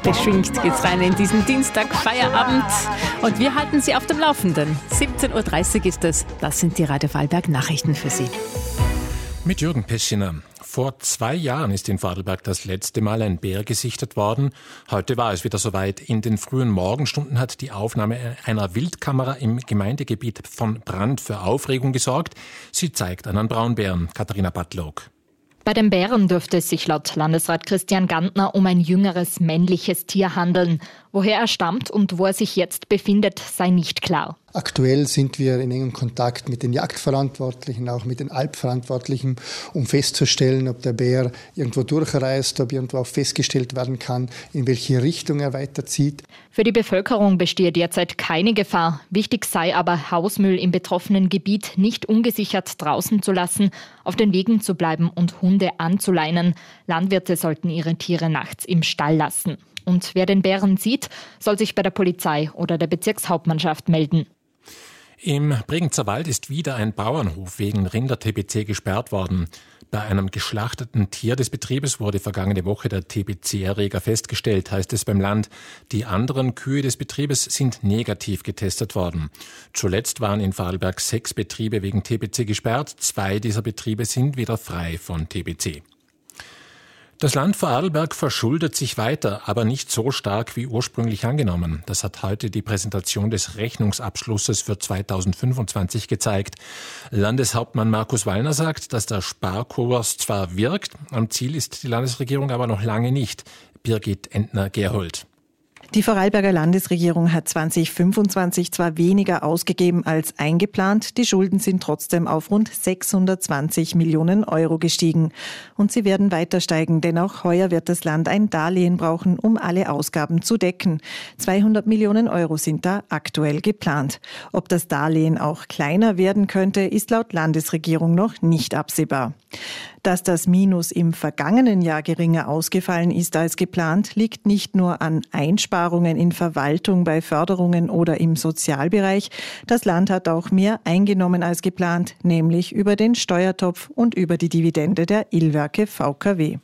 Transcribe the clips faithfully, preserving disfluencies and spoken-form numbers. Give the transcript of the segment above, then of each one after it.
Beschwingt geht's rein in diesen Dienstag Feierabend und wir halten Sie auf dem Laufenden. siebzehn Uhr dreißig ist es. Das sind die Radio Vorarlberg Nachrichten für Sie. Mit Jürgen Peschiner. Vor zwei Jahren ist in Vorarlberg das letzte Mal ein Bär gesichtet worden. Heute war es wieder soweit. In den frühen Morgenstunden hat die Aufnahme einer Wildkamera im Gemeindegebiet von Brand für Aufregung gesorgt. Sie zeigt einen Braunbären. Katharina Badlock. Bei den Bären dürfte es sich laut Landesrat Christian Gantner um ein jüngeres männliches Tier handeln. Woher er stammt und wo er sich jetzt befindet, sei nicht klar. Aktuell sind wir in engem Kontakt mit den Jagdverantwortlichen, auch mit den Alpverantwortlichen, um festzustellen, ob der Bär irgendwo durchreist, ob irgendwo auch festgestellt werden kann, in welche Richtung er weiterzieht. Für die Bevölkerung bestehe derzeit keine Gefahr. Wichtig sei aber, Hausmüll im betroffenen Gebiet nicht ungesichert draußen zu lassen, auf den Wegen zu bleiben und Hunde anzuleinen. Landwirte sollten ihre Tiere nachts im Stall lassen. Und wer den Bären sieht, soll sich bei der Polizei oder der Bezirkshauptmannschaft melden. Im Bregenzer Wald ist wieder ein Bauernhof wegen Rinder-T B C gesperrt worden. Bei einem geschlachteten Tier des Betriebes wurde vergangene Woche der T B C-Erreger festgestellt, heißt es beim Land. Die anderen Kühe des Betriebes sind negativ getestet worden. Zuletzt waren in Vorarlberg sechs Betriebe wegen T B C gesperrt. Zwei dieser Betriebe sind wieder frei von T B C. Das Land Vorarlberg verschuldet sich weiter, aber nicht so stark wie ursprünglich angenommen. Das hat heute die Präsentation des Rechnungsabschlusses für zweitausendfünfundzwanzig gezeigt. Landeshauptmann Markus Wallner sagt, dass der Sparkurs zwar wirkt, am Ziel ist die Landesregierung aber noch lange nicht. Birgit Entner-Gerhold. Die Vorarlberger Landesregierung hat zweitausendfünfundzwanzig zwar weniger ausgegeben als eingeplant, die Schulden sind trotzdem auf rund sechshundertzwanzig Millionen Euro gestiegen. Und sie werden weiter steigen, denn auch heuer wird das Land ein Darlehen brauchen, um alle Ausgaben zu decken. zweihundert Millionen Euro sind da aktuell geplant. Ob das Darlehen auch kleiner werden könnte, ist laut Landesregierung noch nicht absehbar. Dass das Minus im vergangenen Jahr geringer ausgefallen ist als geplant, liegt nicht nur an Einsparungen in Verwaltung, bei Förderungen oder im Sozialbereich. Das Land hat auch mehr eingenommen als geplant, nämlich über den Steuertopf und über die Dividende der Illwerke V K W.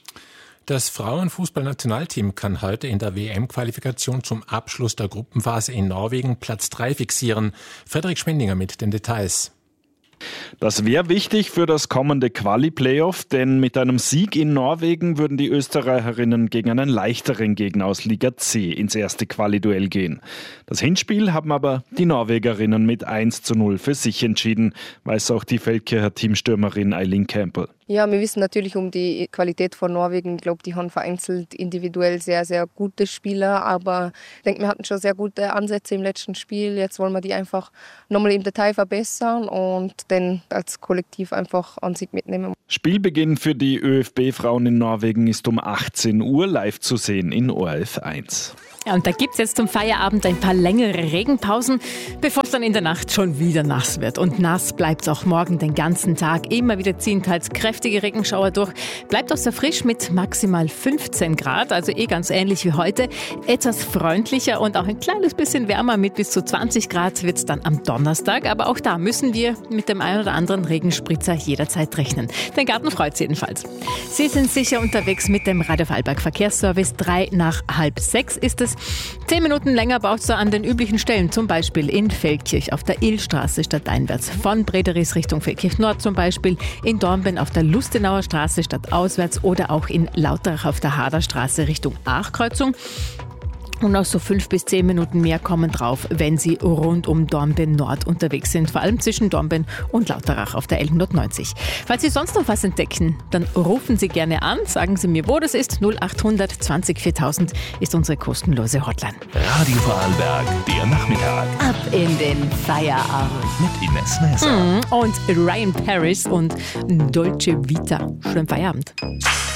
Das Frauenfußballnationalteam kann heute in der W M-Qualifikation zum Abschluss der Gruppenphase in Norwegen Platz drei fixieren. Frederik Schmendinger mit den Details. Das wäre wichtig für das kommende Quali-Playoff, denn mit einem Sieg in Norwegen würden die Österreicherinnen gegen einen leichteren Gegner aus Liga C ins erste Quali-Duell gehen. Das Hinspiel haben aber die Norwegerinnen mit eins zu null für sich entschieden, weiß auch die Feldkircher Teamstürmerin Eileen Campbell. Ja, wir wissen natürlich um die Qualität von Norwegen. Ich glaube, die haben vereinzelt individuell sehr, sehr gute Spieler. Aber ich denke, wir hatten schon sehr gute Ansätze im letzten Spiel. Jetzt wollen wir die einfach nochmal im Detail verbessern und dann als Kollektiv einfach an Sieg mitnehmen. Spielbeginn für die ÖFB-Frauen in Norwegen ist um achtzehn Uhr live zu sehen in O R F eins. Ja, und da gibt's jetzt zum Feierabend ein paar längere Regenpausen, bevor es dann in der Nacht schon wieder nass wird. Und nass bleibt's auch morgen den ganzen Tag. Immer wieder ziehen teils kräftige Regenschauer durch. Bleibt auch sehr frisch mit maximal fünfzehn Grad, also eh ganz ähnlich wie heute. Etwas freundlicher und auch ein kleines bisschen wärmer mit bis zu zwanzig Grad wird's dann am Donnerstag. Aber auch da müssen wir mit dem einen oder anderen Regenspritzer jederzeit rechnen. Den Garten freut's jedenfalls. Sie sind sicher unterwegs mit dem Radio Vorarlberg Verkehrsservice. Drei nach halb sechs ist es. Zehn Minuten länger braucht es an den üblichen Stellen, zum Beispiel in Feldkirch auf der Illstraße stadteinwärts, von Brederis Richtung Feldkirch Nord zum Beispiel, in Dornbirn auf der Lustenauer Straße stadtauswärts oder auch in Lauterach auf der Haderstraße Richtung Aachkreuzung. Und noch so fünf bis zehn Minuten mehr kommen drauf, wenn Sie rund um Dornbirn Nord unterwegs sind. Vor allem zwischen Dornbirn und Lauterach auf der L hundertneunzig. Falls Sie sonst noch was entdecken, dann rufen Sie gerne an. Sagen Sie mir, wo das ist. null achthundert zwanzig viertausend ist unsere kostenlose Hotline. Radio Vorarlberg, der Nachmittag. Ab in den Feierabend. Mit Ines Messer. Mhm. Und Ryan Paris und Dolce Vita. Schönen Feierabend.